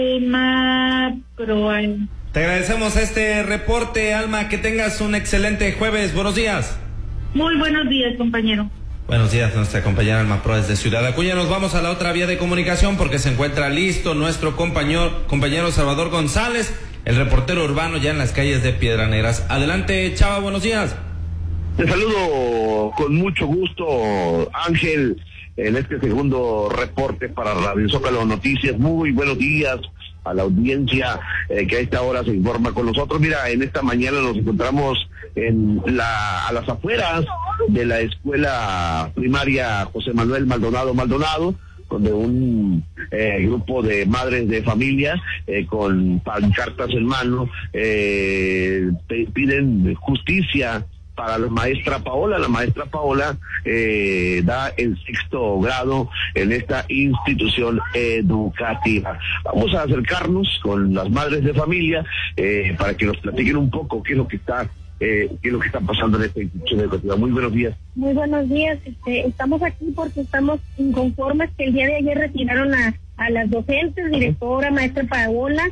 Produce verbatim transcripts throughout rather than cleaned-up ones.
Macro. Te agradecemos este reporte, Alma, que tengas un excelente jueves. Buenos días. Muy buenos días, compañero. Buenos días, nuestra compañera Alma Pro desde Ciudad Acuña. Nos vamos a la otra vía de comunicación porque se encuentra listo nuestro compañero, compañero Salvador González, el reportero urbano ya en las calles de Piedras Negras. Adelante, Chava, buenos días. Te saludo con mucho gusto, Ángel, en este segundo reporte para Radio Zócalo Noticias. Muy buenos días a la audiencia eh, que a esta hora se informa con nosotros. Mira, en esta mañana nos encontramos en la a las afueras de la escuela primaria José Manuel Maldonado Maldonado, donde un eh, grupo de madres de familia eh, con pancartas en mano eh, piden justicia para la maestra Paola. La maestra Paola eh, da el sexto grado en esta institución educativa. Vamos a acercarnos con las madres de familia eh, para que nos platiquen un poco qué es lo que está eh, qué es lo que está pasando en esta institución educativa. Muy buenos días. Muy buenos días. Este, estamos aquí porque estamos inconformes que el día de ayer retiraron a, a las docentes, directora, maestra Paola.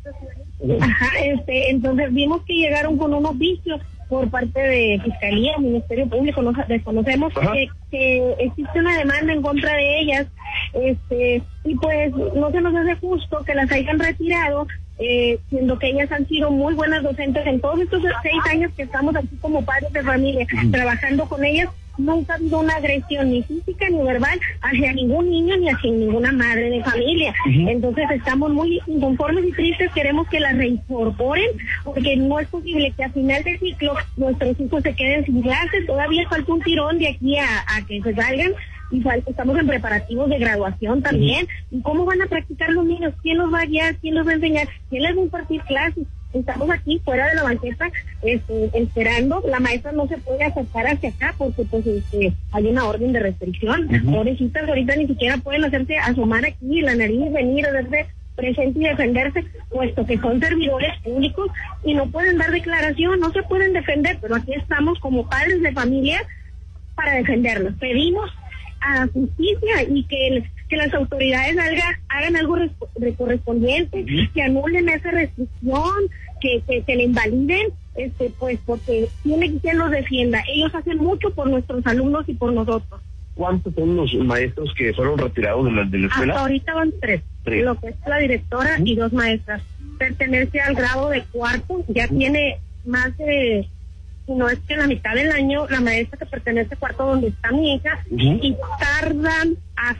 Ajá, este, entonces vimos que llegaron con un oficio por parte de Fiscalía, Ministerio Público, nos desconocemos que, que existe una demanda en contra de ellas, este, y pues no se nos hace justo que las hayan retirado, eh, siendo que ellas han sido muy buenas docentes en todos estos seis años que estamos aquí como padres de familia, uh-huh. trabajando con ellas. Nunca ha habido una agresión ni física ni verbal hacia ningún niño ni hacia ninguna madre de familia. Uh-huh. Entonces estamos muy inconformes y tristes, queremos que las reincorporen, porque no es posible que a final de ciclo nuestros hijos se queden sin clases. Todavía falta un tirón de aquí a, a que se salgan, y falta, estamos en preparativos de graduación también. Uh-huh. ¿Y cómo van a practicar los niños? ¿Quién los va a guiar? ¿Quién los va a enseñar? ¿Quién les va a impartir clases? Estamos aquí fuera de la banqueta este, esperando. La maestra no se puede acercar hacia acá porque pues este, hay una orden de restricción. Uh-huh. Pobrecitas ahorita ni siquiera pueden hacerse asomar aquí la nariz, venir, hacerse presente y defenderse, puesto que son servidores públicos y no pueden dar declaración, no se pueden defender, pero aquí estamos como padres de familia para defenderlos. Pedimos a justicia y que el, que las autoridades hagan, hagan algo resp- correspondiente, uh-huh. que anulen esa restricción, que, que, que le invaliden, este, pues porque tiene quien los defienda. Ellos hacen mucho por nuestros alumnos y por nosotros. ¿Cuántos son los maestros que fueron retirados de la, de la escuela? Hasta ahorita van tres, tres. Lo que es la directora uh-huh. y dos maestras. Pertenece al grado de cuarto, ya uh-huh. tiene más de... no es que la mitad del año la maestra que pertenece a cuarto donde está mi hija, uh-huh. y tardan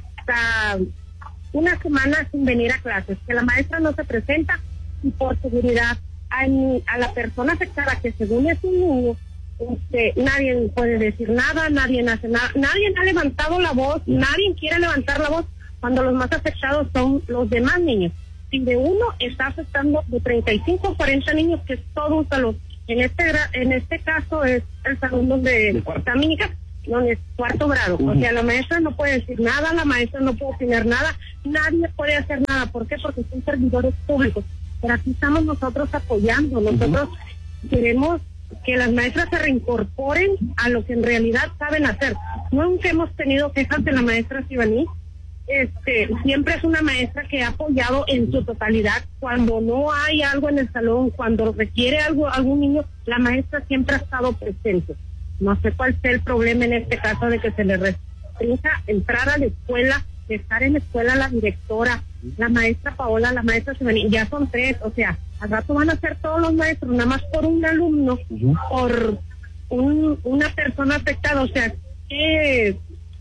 hasta una semana sin venir a clases, que la maestra no se presenta y por seguridad a, a la persona afectada, que según es un niño, este, nadie puede decir nada, nadie hace nada, nadie ha levantado la voz, uh-huh. nadie quiere levantar la voz cuando los más afectados son los demás niños. Si de uno está afectando de treinta y cinco a cuarenta niños, que es todo un salón. En este en este caso es el salón donde está mi hija, donde es cuarto grado. Uh-huh. O sea, la maestra no puede decir nada, la maestra no puede opinar nada, nadie puede hacer nada. ¿Por qué? Porque son servidores públicos. Pero aquí estamos nosotros apoyando, nosotros uh-huh. queremos que las maestras se reincorporen a lo que en realidad saben hacer. Nunca hemos tenido quejas de la maestra Sibaní. Este, siempre es una maestra que ha apoyado en su totalidad. Cuando no hay algo en el salón, cuando requiere algo algún niño, la maestra siempre ha estado presente. No sé cuál sea el problema en este caso de que se le restrinja entrar a la escuela, de estar en la escuela la directora, la maestra Paola, la maestra Sibaní, ya son tres. O sea, al rato van a ser todos los maestros, nada más por un alumno, uh-huh. por un, una persona afectada. O sea, ¿qué,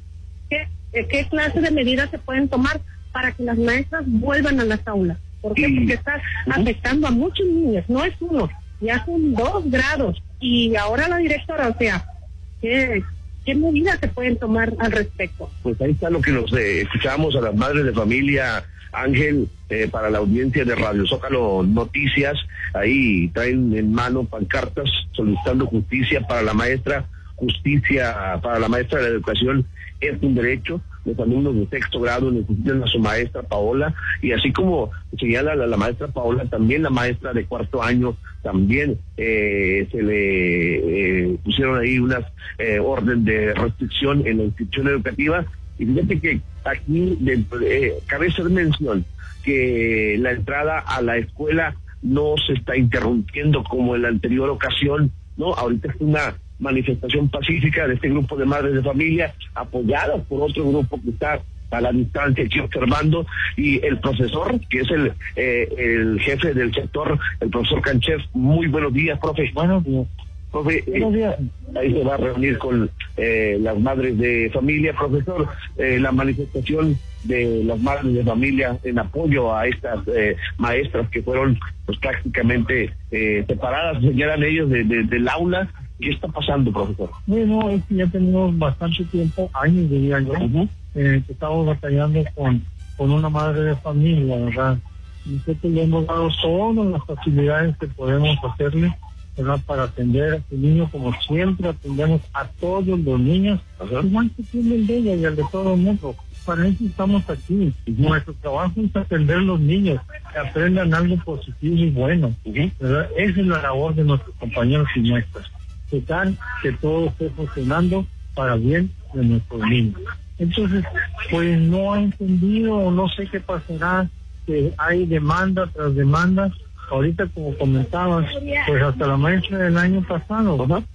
qué ¿Qué clase de medidas se pueden tomar para que las maestras vuelvan a las aulas? ¿Por qué? Porque está afectando a muchos niños, no es uno, ya son dos grados. Y ahora la directora, o sea, ¿qué, qué medidas se pueden tomar al respecto? Pues ahí está lo que nos eh, escuchamos a las madres de familia, Ángel, eh, para la audiencia de Radio Zócalo Noticias. Ahí traen en mano pancartas solicitando justicia para la maestra, justicia para la maestra de la educación. Es un derecho. Los alumnos de sexto grado necesitan a su maestra Paola, y así como señala la, la maestra Paola, también la maestra de cuarto año, también eh, se le eh, pusieron ahí unas eh, orden de restricción en la institución educativa, Y fíjate que aquí de, eh, cabe hacer mención que la entrada a la escuela no se está interrumpiendo como en la anterior ocasión, ¿no? Ahorita es una manifestación pacífica de este grupo de madres de familia, apoyadas por otro grupo que está a la distancia aquí observando, y el profesor, que es el eh, el jefe del sector, el profesor Canchef. Muy buenos días, profe. Buenos días. Profe, eh, ahí se va a reunir con eh, las madres de familia. Profesor, eh, la manifestación de las madres de familia en apoyo a estas eh, maestras que fueron pues prácticamente eh, separadas, señalan ellos, de, de, del aula. ¿Qué está pasando, profesor? Bueno, es que ya tenemos bastante tiempo, años diría yo, uh-huh. eh, que estamos batallando con, con una madre de familia, ¿verdad? Nosotros le hemos dado todas las facilidades que podemos hacerle, ¿verdad? Para atender a este niño, como siempre atendemos a todos los niños, uh-huh. igual que tiene el de ella y el de todo el mundo. Para eso estamos aquí. Uh-huh. Nuestro trabajo es atender a los niños, que aprendan algo positivo y bueno, uh-huh. ¿verdad? Esa es la labor de nuestros compañeros y nuestras. Que todo esté funcionando para bien de nuestros niños. Entonces, pues no ha entendido, no sé qué pasará, que hay demanda tras demanda. Ahorita, como comentabas, pues hasta la maestra del año pasado, ¿verdad?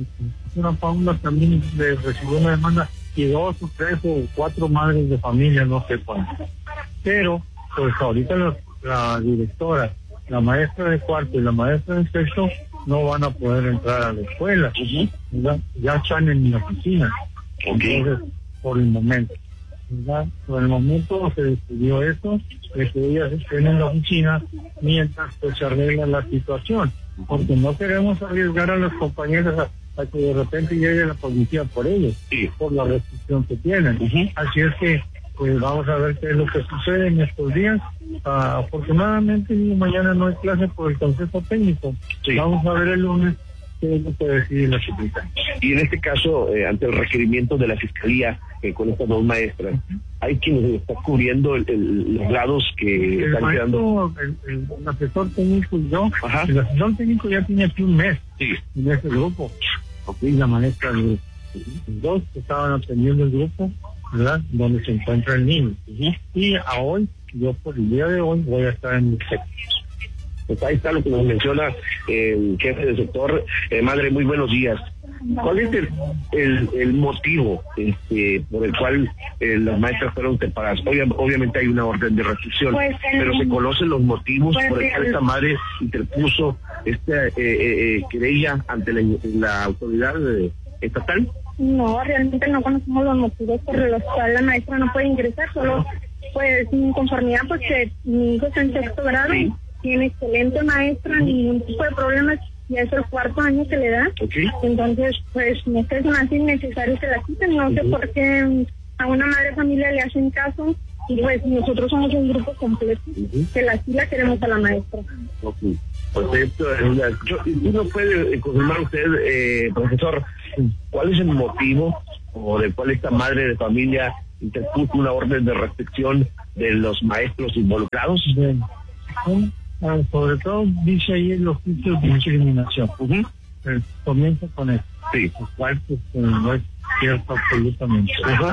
Una Paula también le recibió una demanda, y dos o tres o cuatro madres de familia, no sé cuántas. Pero, pues ahorita la, la directora, la maestra de cuarto y la maestra de sexto no van a poder entrar a la escuela, uh-huh. ¿verdad? Ya están en mi oficina. Okay. Entonces, por el momento, ¿verdad? Por el momento se decidió eso, de que ellas estén en la oficina mientras pues, se arregla la situación, porque no queremos arriesgar a los compañeros a, a que de repente llegue la policía por ellos, sí. por la restricción que tienen. Uh-huh. Así es que pues vamos a ver qué es lo que sucede en estos días. Uh, afortunadamente mañana no hay clase por el consejo técnico. Sí. Vamos a ver el lunes qué es lo que decide la secretaria. Y en este caso, eh, ante el requerimiento de la fiscalía eh, con estas dos maestras, uh-huh. hay quienes están cubriendo el, el, los grados que el están maestro, quedando. El, el, el asesor técnico y yo, Ajá. el asesor técnico ya tiene aquí un mes sí. en ese grupo. Okay. Y la maestra de los dos que estaban atendiendo el grupo, ¿verdad? Donde se encuentra el niño. Uh-huh. Y a hoy, yo por el día de hoy voy a estar en el sector. Pues ahí está lo que nos menciona el jefe del sector. Eh, madre, muy buenos días. ¿Cuál es el, el, el motivo este, por el cual eh, las maestras fueron separadas? Obvia, obviamente hay una orden de restricción, pues el, pero ¿se conocen los motivos pues por el cual esta madre interpuso esta eh, eh, querella ante la, la autoridad eh, estatal? No, realmente no conocemos los motivos por los cuales la maestra no puede ingresar, solo pues sin conformidad, pues que mi hijo está en sexto grado, sí. tiene excelente maestra, ningún tipo de problemas, ya es el cuarto año que le da, okay. entonces pues no es más innecesario que la quiten, no uh-huh. sé por qué a una madre de familia le hacen caso, y pues nosotros somos un grupo completo, uh-huh. que la sí la queremos a la maestra. Okay. Pues esto, yo, ¿no puede confirmar usted, eh, profesor, cuál es el motivo o de cuál esta madre de familia interpuso una orden de restricción de los maestros involucrados? Bien. Sí, sobre todo dice ahí el oficio de discriminación. Uh-huh. Eh, comienza con eso. Sí. Lo cual pues, no es cierto absolutamente. Uh-huh.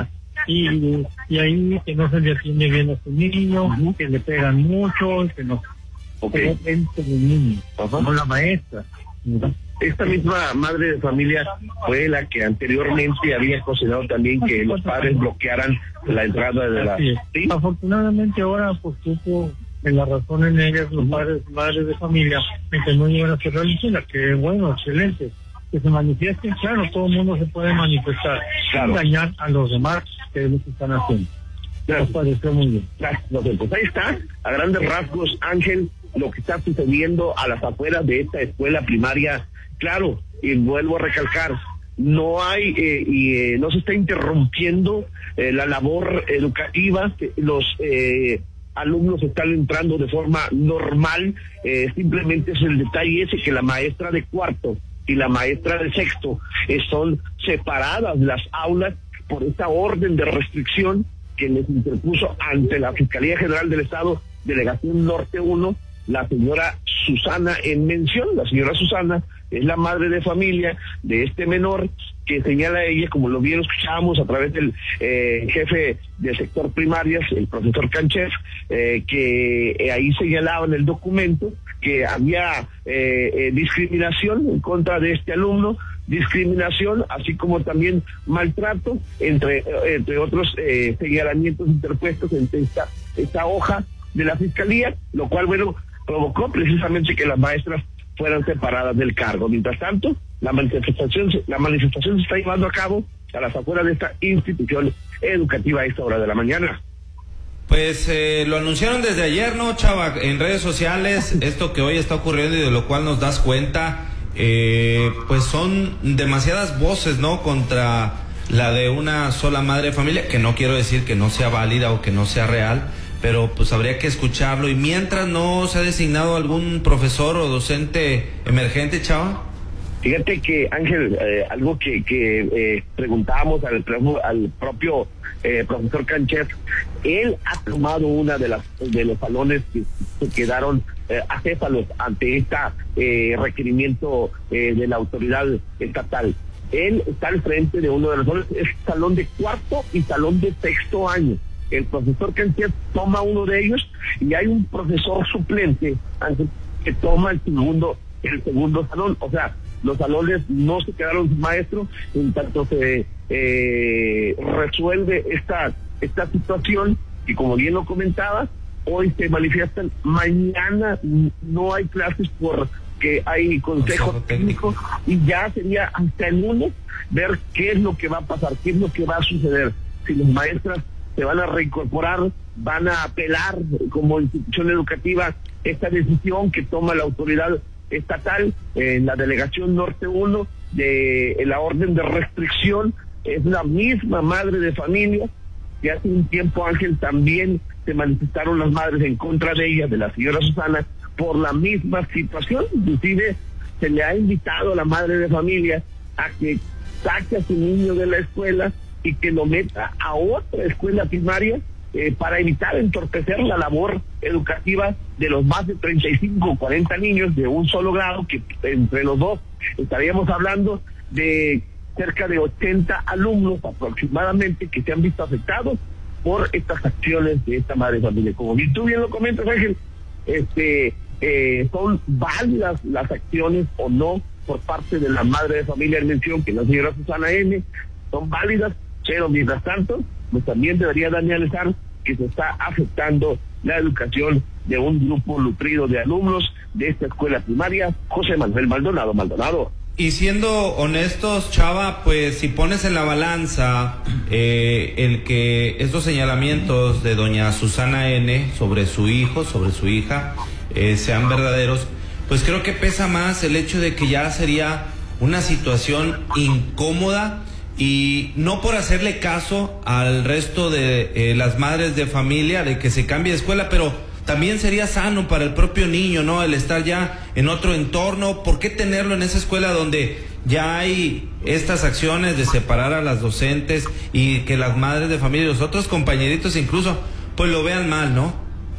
Y, y ahí que no se le atiende bien a su niño, uh-huh. que le pegan mucho, que no okay. se entre los niños, uh-huh. como la maestra. ¿verdad? Esta misma madre de familia fue la que anteriormente había cocinado también que los padres bloquearan la entrada de la... ¿Sí? Afortunadamente ahora pues supo en la razón en ellas los padres madres de familia en que no llegan a cerrar la escuela, que bueno, excelente, que se manifiesten, claro, todo el mundo se puede manifestar, claro. sin dañar a los demás, que es lo que están haciendo. Nos pareció muy bien. Gracias. Pues ahí está, a grandes rasgos, Ángel, lo que está sucediendo a las afueras de esta escuela primaria. Claro, y vuelvo a recalcar, no hay eh, y eh, no se está interrumpiendo eh, la labor educativa, los eh, alumnos están entrando de forma normal, eh, simplemente es el detalle ese que la maestra de cuarto y la maestra de sexto eh, son separadas las aulas por esta orden de restricción que les interpuso ante la Fiscalía General del Estado, Delegación Norte uno, la señora Susana en mención. La señora Susana es la madre de familia de este menor que señala ella, como lo bien escuchábamos a través del eh, jefe del sector primarias, el profesor Canchef, eh, que eh, ahí señalaba en el documento que había eh, eh, discriminación en contra de este alumno, discriminación, así como también maltrato, entre, entre otros eh, señalamientos interpuestos entre esta, esta hoja de la Fiscalía, lo cual, bueno, provocó precisamente que las maestras fueran separadas del cargo. Mientras tanto, la manifestación, la manifestación se está llevando a cabo a las afueras de esta institución educativa a esta hora de la mañana. Pues eh, lo anunciaron desde ayer, ¿no, Chava? En redes sociales, esto que hoy está ocurriendo y de lo cual nos das cuenta, eh, pues son demasiadas voces, ¿no? Contra la de una sola madre de familia, que no quiero decir que no sea válida o que no sea real, pero pues habría que escucharlo. Y mientras no se ha designado algún profesor o docente emergente, Chava. Fíjate que, Ángel, eh, algo que, que eh, preguntábamos al, al propio eh, profesor Canchef, él ha tomado una de las de los salones que, que quedaron eh, acéfalos ante este eh, requerimiento eh, de la autoridad estatal. Él está al frente de uno de los salones, es salón de cuarto y salón de sexto año. El profesor Canchef toma uno de ellos y hay un profesor suplente, Ángel, que toma el segundo, el segundo salón. O sea, los salones no se quedaron sin maestro, en tanto se eh, resuelve esta esta situación, y como bien lo comentaba, hoy se manifiestan, mañana no hay clases porque hay consejo técnico, y ya sería hasta el lunes ver qué es lo que va a pasar, qué es lo que va a suceder, si las maestras se van a reincorporar, van a apelar como institución educativa esta decisión que toma la autoridad estatal en la delegación Norte uno de la orden de restricción. Es la misma madre de familia que hace un tiempo, Ángel, también se manifestaron las madres en contra de ella, de la señora Susana, por la misma situación. Inclusive se le ha invitado a la madre de familia a que saque a su niño de la escuela y que lo meta a otra escuela primaria eh, para evitar entorpecer la labor educativa de los más de treinta y cinco o cuarenta niños de un solo grado, que entre los dos estaríamos hablando de cerca de ochenta alumnos aproximadamente que se han visto afectados por estas acciones de esta madre de familia. Como bien tú bien lo comentas, Ángel, este, eh, son válidas las acciones o no por parte de la madre de familia en mención, que es la señora Susana N, son válidas, pero mientras tanto, pues también debería de analizar que se está afectando la educación de un grupo nutrido de alumnos de esta escuela primaria, José Manuel Maldonado. Maldonado. Y siendo honestos, Chava, pues si pones en la balanza eh, el que estos señalamientos de doña Susana N sobre su hijo, sobre su hija, eh, sean verdaderos, pues creo que pesa más el hecho de que ya sería una situación incómoda, y no por hacerle caso al resto de eh, las madres de familia de que se cambie de escuela, pero también sería sano para el propio niño, ¿no? El estar ya en otro entorno. ¿Por qué tenerlo en esa escuela donde ya hay estas acciones de separar a las docentes y que las madres de familia y los otros compañeritos incluso pues lo vean mal, ¿no?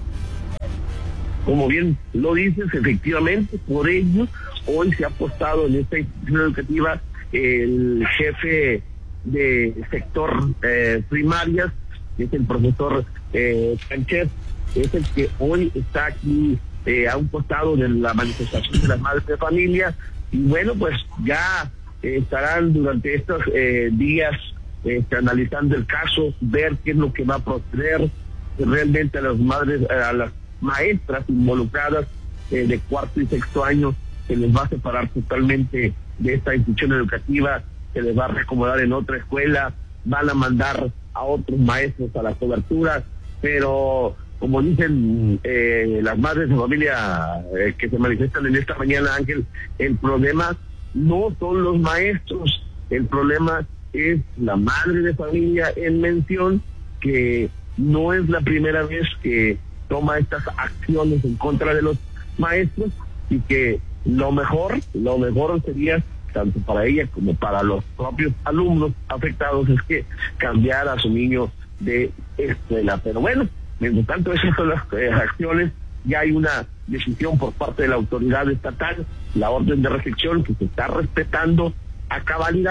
Como bien lo dices, efectivamente, por ello hoy se ha apostado en esta institución educativa el jefe de sector eh, primarias, que es el profesor eh, Canchef, es el que hoy está aquí eh, a un costado de la manifestación de las madres de familia, y bueno, pues ya eh, estarán durante estos eh, días eh, analizando el caso, ver qué es lo que va a proceder, realmente a las madres, a las maestras involucradas eh, de cuarto y sexto año se les va a separar totalmente de esta institución educativa, se les va a reacomodar en otra escuela, van a mandar a otros maestros a la cobertura, pero como dicen eh, las madres de familia eh, que se manifiestan en esta mañana, Ángel, el problema no son los maestros, el problema es la madre de familia en mención, que no es la primera vez que toma estas acciones en contra de los maestros, y que lo mejor, lo mejor sería, tanto para ella como para los propios alumnos afectados, es que cambiara a su niño de escuela. Pero bueno, mientras tanto, esas son las eh, acciones. Ya hay una decisión por parte de la autoridad estatal, la orden de restricción, que se está respetando a cabalidad,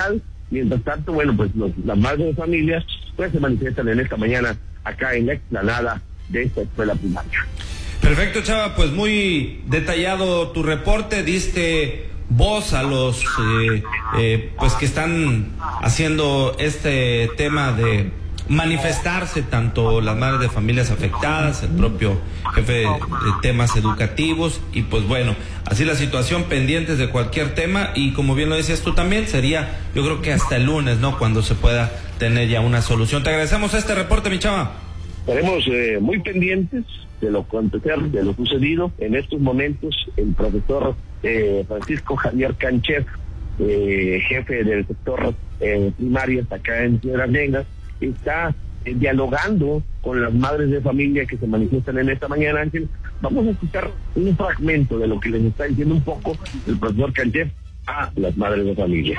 Mientras tanto, bueno, pues los, las madres de familia pues se manifiestan en esta mañana acá en la explanada de esta escuela primaria. Perfecto, Chava, pues muy detallado tu reporte, diste voz a los eh, eh, pues que están haciendo este tema de manifestarse, tanto las madres de familias afectadas, el propio jefe de, de temas educativos, y pues bueno, así la situación, pendientes de cualquier tema, y como bien lo decías tú también, sería yo creo que hasta el lunes, ¿no?, cuando se pueda tener ya una solución. Te agradecemos este reporte, mi Chava. Estaremos eh, muy pendientes de lo acontecer, de lo sucedido. En estos momentos, el profesor eh, Francisco Javier Cancher, eh, jefe del sector eh, primario acá en Piedras Negras, está eh, dialogando con las madres de familia que se manifiestan en esta mañana, Ángel. Vamos a escuchar un fragmento de lo que les está diciendo un poco el profesor Cancher a las madres de familia.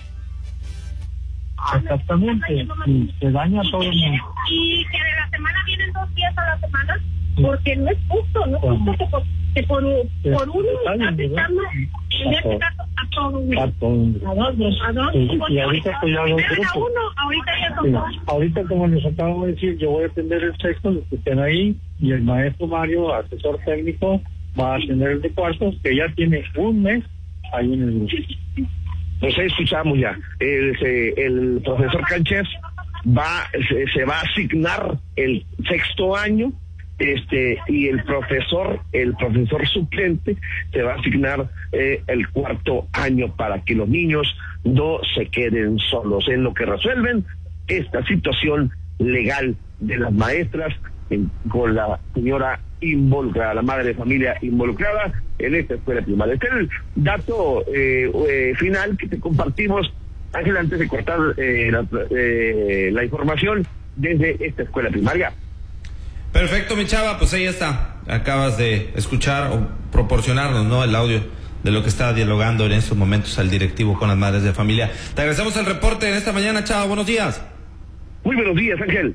Exactamente, y se daña a todo el mundo. Y que de la semana vienen dos días a la semana, porque no es justo, no es justo que por, que por, por uno está afectando, en este caso, a todos. A todos. A dos, a dos. Sí, y ahorita pues ya dos grupos. A uno, ahorita ya son Sí. dos. Ahorita, como les acabo de decir, yo voy a atender el sexto, los que estén ahí, y el maestro Mario, asesor técnico, va a atender el de cuartos, que ya tiene un mes ahí en el grupo. Pues ahí escuchamos ya. El, el profesor Cancher va, se, se va a asignar el sexto año, este, y el profesor, el profesor suplente, se va a asignar eh, el cuarto año para que los niños no se queden solos en lo que resuelven esta situación legal de las maestras en, con la señora involucrada, la madre de familia involucrada en esta escuela primaria. Este es el dato eh, eh, final que te compartimos, Ángel, antes de cortar eh, la, eh, la información desde esta escuela primaria. Perfecto, mi Chava, pues ahí está. Acabas de escuchar o proporcionarnos, ¿no?, el audio de lo que está dialogando en estos momentos al directivo con las madres de familia. Te agradecemos el reporte en esta mañana, Chava. Buenos días. Muy buenos días, Ángel.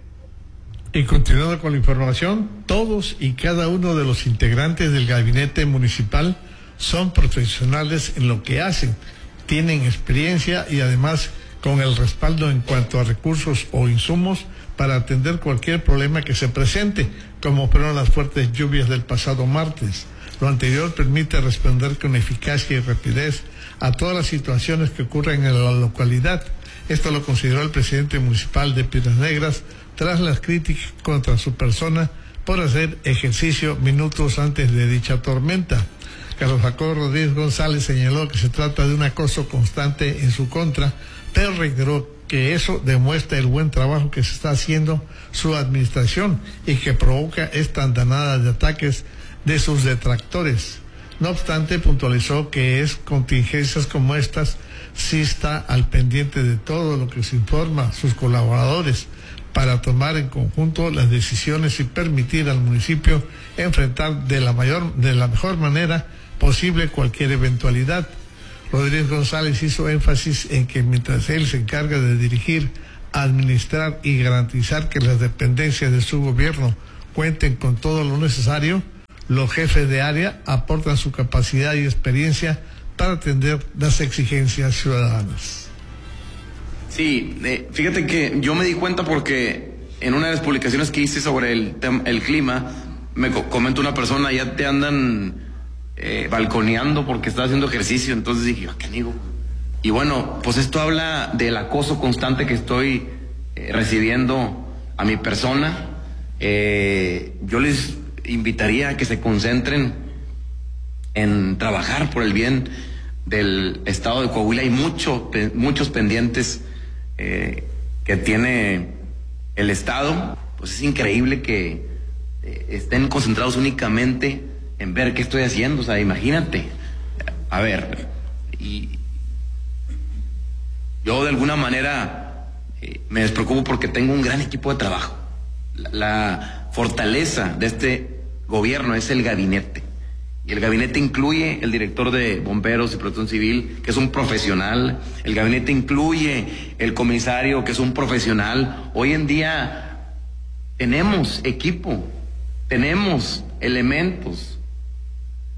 Y continuando con la información, todos y cada uno de los integrantes del gabinete municipal son profesionales en lo que hacen, tienen experiencia y además con el respaldo en cuanto a recursos o insumos para atender cualquier problema que se presente, como fueron las fuertes lluvias del pasado martes. Lo anterior permite responder con eficacia y rapidez a todas las situaciones que ocurren en la localidad. Esto lo consideró el presidente municipal de Piedras Negras tras las críticas contra su persona por hacer ejercicio minutos antes de dicha tormenta. Carlos Jacobo Rodríguez González señaló que se trata de un acoso constante en su contra, pero reiteró que eso demuestra el buen trabajo que se está haciendo su administración y que provoca esta andanada de ataques de sus detractores. No obstante, puntualizó que es contingencias como estas sí está al pendiente de todo lo que se informa a sus colaboradores para tomar en conjunto las decisiones y permitir al municipio enfrentar de la mayor, de la mejor manera posible cualquier eventualidad. Rodríguez González hizo énfasis en que mientras él se encarga de dirigir, administrar y garantizar que las dependencias de su gobierno cuenten con todo lo necesario, los jefes de área aportan su capacidad y experiencia para atender las exigencias ciudadanas. Sí, eh, fíjate que yo me di cuenta porque en una de las publicaciones que hice sobre el, el clima, me co comentó una persona, ya te andan eh, balconeando porque estás haciendo ejercicio, entonces dije, ¿qué digo? Y bueno, pues esto habla del acoso constante que estoy eh, recibiendo a mi persona. Eh, yo les invitaría a que se concentren en trabajar por el bien del estado de Coahuila. Hay mucho, pe muchos pendientes eh, que tiene el estado. Pues es increíble que eh, estén concentrados únicamente en ver qué estoy haciendo. O sea, imagínate. A ver, y yo de alguna manera eh, me despreocupo porque tengo un gran equipo de trabajo. La, la fortaleza de este gobierno es el gabinete. Y el gabinete incluye el director de Bomberos y Protección Civil, que es un profesional. El gabinete incluye el comisario, que es un profesional. Hoy en día tenemos equipo, tenemos elementos.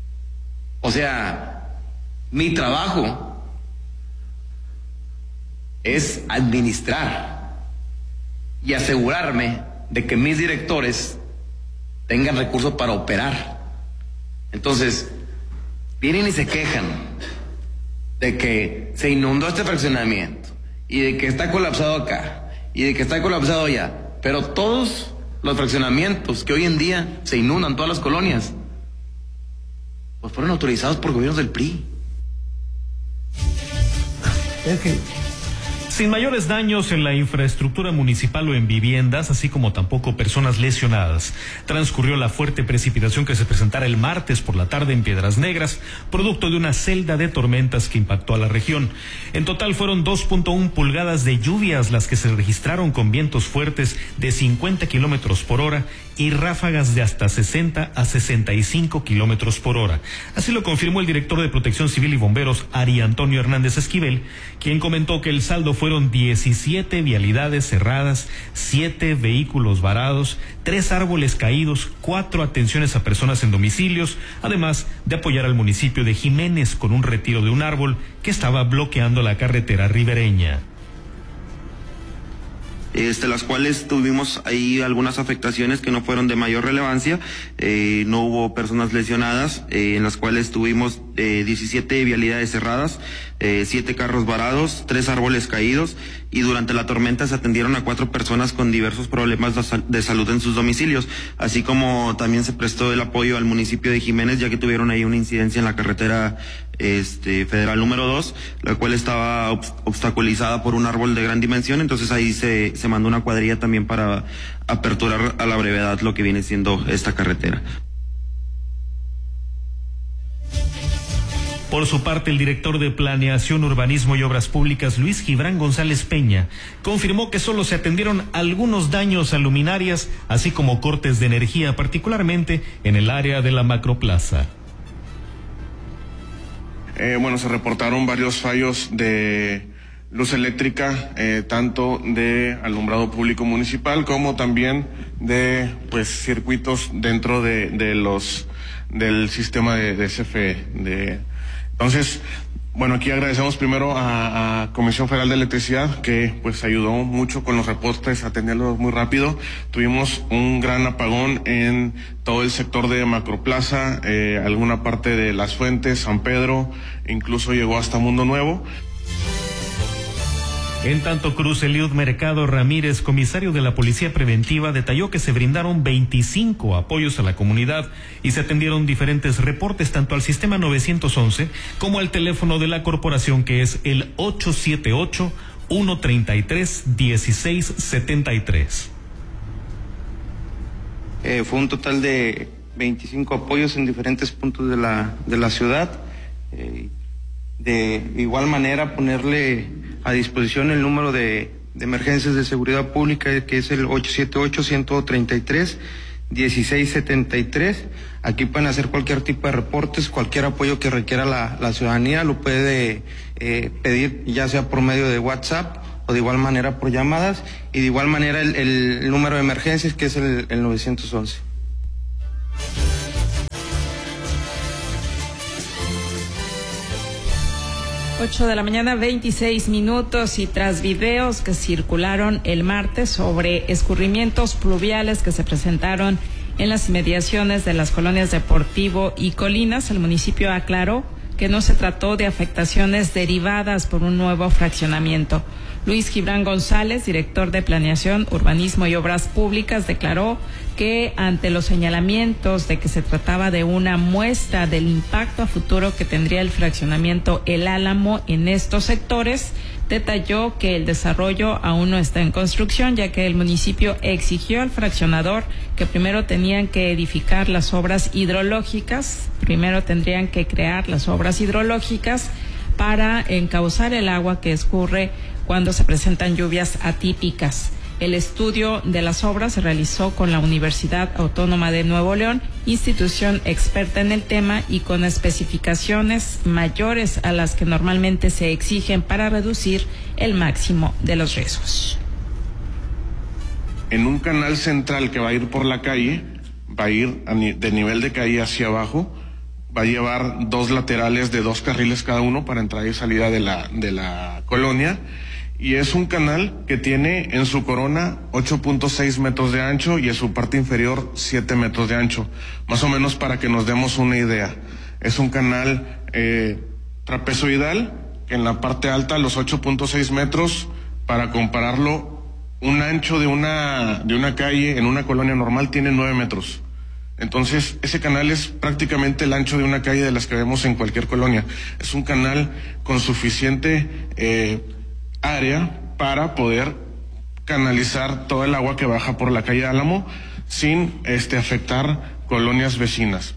O sea, mi trabajo es administrar y asegurarme de que mis directores tengan recursos para operar. Entonces, vienen y se quejan de que se inundó este fraccionamiento y de que está colapsado acá y de que está colapsado allá, pero todos los fraccionamientos que hoy en día se inundan, todas las colonias, pues fueron autorizados por gobiernos del P R I. Okay. Sin mayores daños en la infraestructura municipal o en viviendas, así como tampoco personas lesionadas, transcurrió la fuerte precipitación que se presentara el martes por la tarde en Piedras Negras, producto de una celda de tormentas que impactó a la región. En total fueron dos punto uno pulgadas de lluvias las que se registraron, con vientos fuertes de cincuenta kilómetros por hora y ráfagas de hasta sesenta a sesenta y cinco kilómetros por hora. Así lo confirmó el director de Protección Civil y Bomberos, Ari Antonio Hernández Esquivel, quien comentó que el saldo fueron diecisiete vialidades cerradas, siete vehículos varados, tres árboles caídos, cuatro atenciones a personas en domicilios, además de apoyar al municipio de Jiménez con un retiro de un árbol que estaba bloqueando la carretera ribereña. Este, las cuales tuvimos ahí algunas afectaciones que no fueron de mayor relevancia, eh, no hubo personas lesionadas, eh, en las cuales tuvimos eh, diecisiete vialidades cerradas, eh, siete carros varados, tres árboles caídos, y durante la tormenta se atendieron a cuatro personas con diversos problemas de, sal de salud en sus domicilios, así como también se prestó el apoyo al municipio de Jiménez, ya que tuvieron ahí una incidencia en la carretera este federal número dos, la cual estaba ob obstaculizada por un árbol de gran dimensión. Entonces ahí se, se mandó una cuadrilla también para aperturar a la brevedad lo que viene siendo esta carretera. Por su parte, el director de Planeación, Urbanismo y Obras Públicas, Luis Gibran González Peña, confirmó que solo se atendieron algunos daños a luminarias, así como cortes de energía, particularmente en el área de la Macroplaza. Eh, bueno, se reportaron varios fallos de luz eléctrica, eh, tanto de alumbrado público municipal como también de pues circuitos dentro de, de los del sistema de, de C F E. De, entonces, bueno, aquí agradecemos primero a, a Comisión Federal de Electricidad, que pues ayudó mucho con los reportes, a atenderlos muy rápido. Tuvimos un gran apagón en todo el sector de Macroplaza, eh, alguna parte de Las Fuentes, San Pedro, incluso llegó hasta Mundo Nuevo. En tanto, Cruz Eliud Mercado Ramírez, comisario de la Policía Preventiva, detalló que se brindaron veinticinco apoyos a la comunidad y se atendieron diferentes reportes tanto al sistema nueve once como al teléfono de la corporación, que es el ocho siete ocho, uno tres tres, uno seis siete tres. Eh, fue un total de veinticinco apoyos en diferentes puntos de la, de la ciudad. Eh, de igual manera, ponerle a disposición el número de, de emergencias de seguridad pública, que es el ocho siete ocho, uno tres tres, uno seis siete tres. Aquí pueden hacer cualquier tipo de reportes, cualquier apoyo que requiera la, la ciudadanía, lo puede eh, pedir ya sea por medio de WhatsApp o de igual manera por llamadas, y de igual manera el, el, el número de emergencias, que es el, el nueve once. ocho de la mañana, veintiséis minutos, y tras videos que circularon el martes sobre escurrimientos pluviales que se presentaron en las inmediaciones de las colonias Deportivo y Colinas, el municipio aclaró que no se trató de afectaciones derivadas por un nuevo fraccionamiento. Luis Gibran González, director de Planeación, Urbanismo y Obras Públicas, declaró que ante los señalamientos de que se trataba de una muestra del impacto a futuro que tendría el fraccionamiento El Álamo en estos sectores, detalló que el desarrollo aún no está en construcción, ya que el municipio exigió al fraccionador que primero tenían que edificar las obras hidrológicas, primero tendrían que crear las obras hidrológicas para encauzar el agua que escurre cuando se presentan lluvias atípicas. El estudio de las obras se realizó con la Universidad Autónoma de Nuevo León, institución experta en el tema y con especificaciones mayores a las que normalmente se exigen para reducir el máximo de los riesgos. En un canal central que va a ir por la calle, va a ir a ni de nivel de calle hacia abajo, va a llevar dos laterales de dos carriles cada uno para entrada y salida de la, de la colonia. y es un canal que tiene en su corona ocho punto seis metros de ancho y en su parte inferior siete metros de ancho, más o menos para que nos demos una idea. Es un canal eh, trapezoidal, que en la parte alta, los ocho punto seis metros, para compararlo, un ancho de una, de una calle en una colonia normal tiene nueve metros. Entonces, ese canal es prácticamente el ancho de una calle de las que vemos en cualquier colonia. Es un canal con suficiente eh, área para poder canalizar todo el agua que baja por la calle Álamo sin este, afectar colonias vecinas.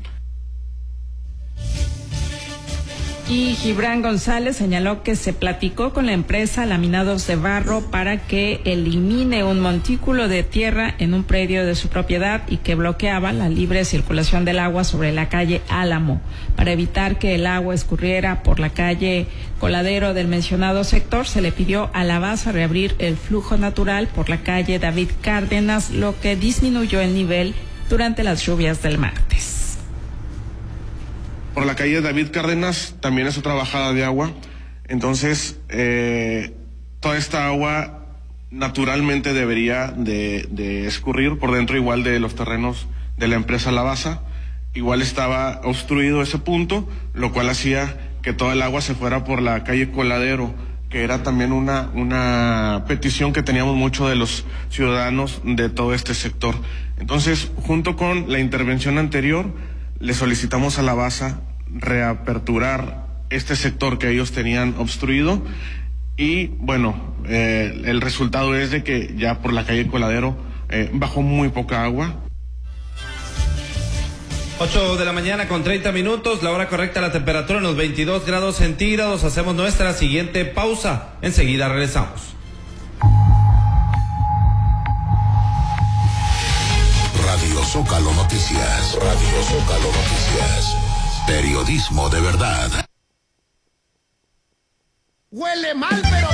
Y Gibran González señaló que se platicó con la empresa Laminados de Barro para que elimine un montículo de tierra en un predio de su propiedad y que bloqueaba la libre circulación del agua sobre la calle Álamo. Para evitar que el agua escurriera por la calle Coladero del mencionado sector, se le pidió a la base reabrir el flujo natural por la calle David Cárdenas, lo que disminuyó el nivel durante las lluvias del martes. Por la calle David Cárdenas también es otra bajada de agua, entonces eh, toda esta agua naturalmente debería de, de escurrir por dentro igual de los terrenos de la empresa Lavasa. Igual estaba obstruido ese punto, lo cual hacía que toda el agua se fuera por la calle Coladero, que era también una, una petición que teníamos mucho de los ciudadanos de todo este sector. Entonces, junto con la intervención anterior, le solicitamos a Lavasa reaperturar este sector que ellos tenían obstruido y bueno, eh, el resultado es de que ya por la calle Coladero eh, bajó muy poca agua. ocho de la mañana con treinta minutos, la hora correcta, la temperatura en los veintidós grados centígrados. Hacemos nuestra siguiente pausa, enseguida regresamos. Radio Zócalo Noticias. Radio Zócalo Noticias. Periodismo de verdad. Huele mal, pero